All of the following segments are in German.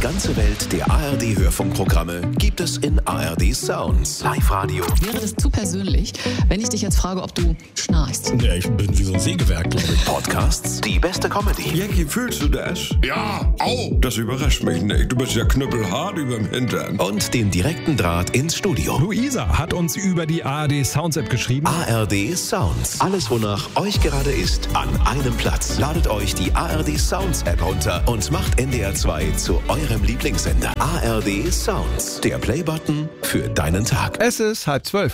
ganze Welt der ARD-Hörfunkprogramme gibt es in ARD Sounds. Live-Radio. Wäre das zu persönlich, wenn ich dich jetzt frage, ob du schnarchst? Ja, ich bin wie so ein Sägewerk, glaube ich. Podcasts, die beste Comedy. Jackie, fühlst du das? Ja, au! Das überrascht mich nicht. Du bist ja knüppelhart überm Hintern. Und den direkten Draht ins Studio. Luisa hat uns über die ARD Sounds App geschrieben. ARD Sounds. Alles, wonach euch gerade ist, an einem Platz. Ladet euch die ARD Sounds App runter und macht NDR 2 zu eurem Lieblingssender. ARD Sounds. Der Playbutton für deinen Tag. Es ist 11:30.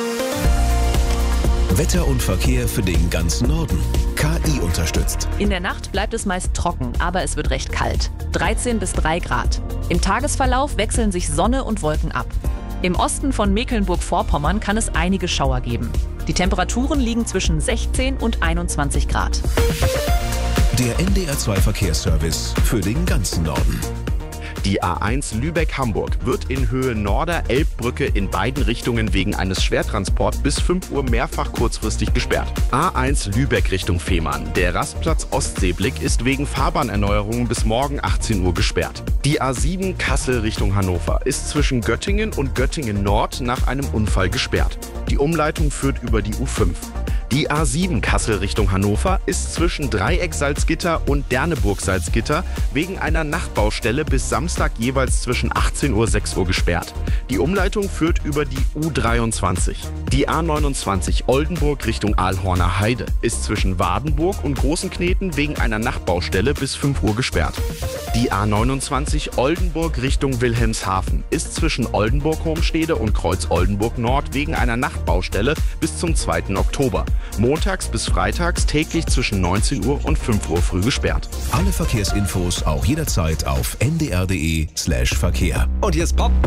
Wetter und Verkehr für den ganzen Norden. KI unterstützt. In der Nacht bleibt es meist trocken, aber es wird recht kalt. 13 bis 3 Grad. Im Tagesverlauf wechseln sich Sonne und Wolken ab. Im Osten von Mecklenburg-Vorpommern kann es einige Schauer geben. Die Temperaturen liegen zwischen 16 und 21 Grad. Der NDR 2 Verkehrsservice für den ganzen Norden. Die A1 Lübeck-Hamburg wird in Höhe Norder-Elbbrücke in beiden Richtungen wegen eines Schwertransports bis 5 Uhr mehrfach kurzfristig gesperrt. A1 Lübeck Richtung Fehmarn. Der Rastplatz Ostseeblick ist wegen Fahrbahnerneuerungen bis morgen 18 Uhr gesperrt. Die A7 Kassel Richtung Hannover ist zwischen Göttingen und Göttingen Nord nach einem Unfall gesperrt. Die Umleitung führt über die U5. Die A7 Kassel Richtung Hannover ist zwischen Dreieck-Salzgitter und Derneburg-Salzgitter wegen einer Nachtbaustelle bis Samstag jeweils zwischen 18 Uhr und 6 Uhr gesperrt. Die Umleitung führt über die U23. Die A29 Oldenburg Richtung Aalhorner Heide ist zwischen Wadenburg und Großenkneten wegen einer Nachtbaustelle bis 5 Uhr gesperrt. Die A29 Oldenburg Richtung Wilhelmshaven ist zwischen Oldenburg-Homstede und Kreuz-Oldenburg Nord wegen einer Nachtbaustelle bis zum 2. Oktober. Montags bis freitags täglich zwischen 19 Uhr und 5 Uhr früh gesperrt. Alle Verkehrsinfos auch jederzeit auf ndr.de/Verkehr. Und hier ist Pop.